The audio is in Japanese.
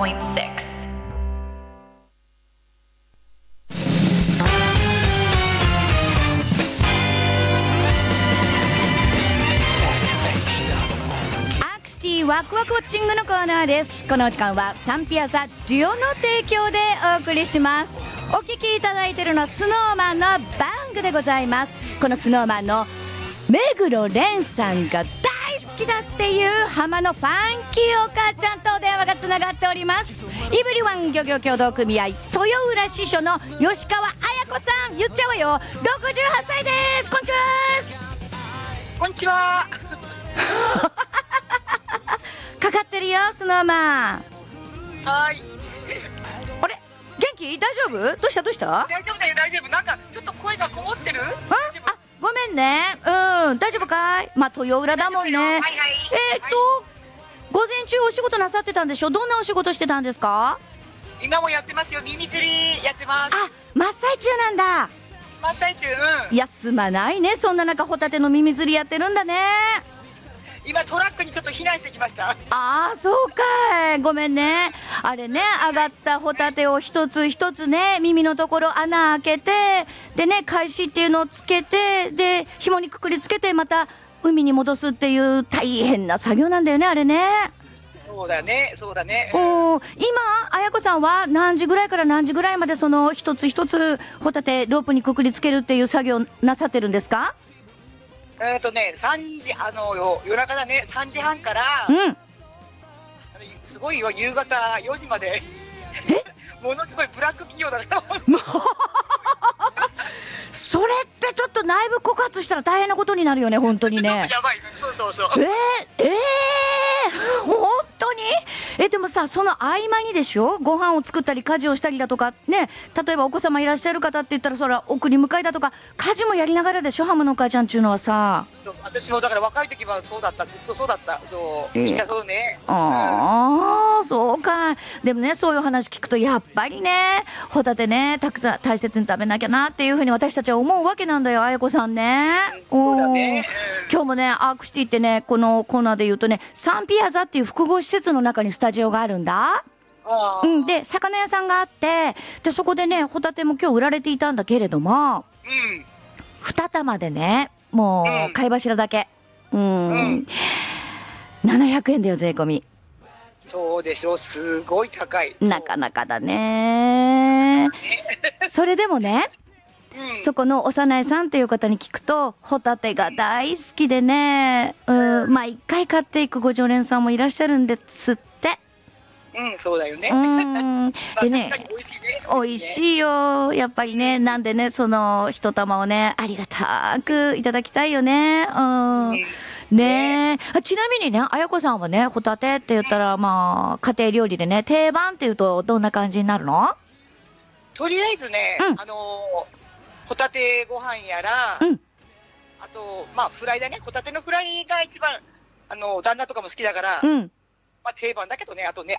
101.6 ワクワクウォッチングのコーナーです。この時間はサンピアザデュオの提供でお送りします。お聞きいただいているのはスノーマンのバングでございます。このスノーマンの目黒蓮さんが大好きだっていう浜のファンキーお母ちゃんと電話がつながっております。イブリワン漁業協同組合豊浦支所の吉川彩子さん、言っちゃうわよ、68歳です。こんにちは。 こんにちは。 かかってるよスノーマン。 はい。 あれ元気？大丈夫？どうした？ 大丈夫だよ、大丈夫。なんかちょっと声がこもってる？ ごめんね。大丈夫かい？まあ豊浦だもんね。 はいはい。 午前中お仕事なさってたんでしょ？どんなお仕事してたんですか？ 今もやってますよ。耳釣りやってます。 真っ最中なんだ。 真っ最中。 休まないね。そんな中ホタテの耳釣りやってるんだね。 今トラックにちょっと避難してきました。 そうかい。ごめんね。あれね、上がったホタテを一つ一つね、耳のところ穴開けて、でね、返しっていうのをつけて、で紐にくくりつけてまた海に戻すっていう大変な作業なんだよね、あれね。 そうだね。 今彩子さんは何時ぐらいから何時ぐらいまでその一つ一つホタテロープにくくりつけるっていう作業なさってるんですか 3時夜中だね、3時半から、すごいよ、夕方4時までものすごいブラック企業だからそれってちょっと内部告発したら大変なことになるよね、本当にね。 ちょっとやばい。そう本当にでもさ、その合間にでしょ、ご飯を作ったり家事をしたりだとかね、例えばお子様いらっしゃる方って言ったらそら送り迎えだとか家事もやりながらでしょ、ハムのお母ちゃんっていうのはさ。 私もだから若い時はそうだった、ずっとそうだった。そうみんなそうね。 そうか。でもね、そういう話聞くとやっぱりね、ホタテね、たくさん大切に食べなきゃなっていうふうに私たちは思うわけなんだよ、彩子さんね。 そうだね。 今日もね、アークシティってね、このコーナーで言うとね、サンピアザっていう複合施設の中にスタジオがあるんだ。で魚屋さんがあって、でそこでねホタテも今日売られていたんだけれども、2玉でね、もう貝柱だけ700円だよ、税込み。 そうでしょ、すごい高い。 なかなかだねそれでもね、そこのおさないさんっていう方に聞くとホタテが大好きでね、一回買っていくご常連さんもいらっしゃるんですって。 そうだよね。 でね、 確かに美味しいね。 美味しいよ、やっぱりね。なんでね、その一玉をね、ありがたくいただきたいよね。ねえ、ちなみにね、彩子さんはね、ホタテって言ったらまあ家庭料理でね、定番っていうとどんな感じになるの？ とりあえずね、ホタテご飯やら、あとフライだね。ホタテのフライが一番旦那とかも好きだから、定番だけどね。あとね、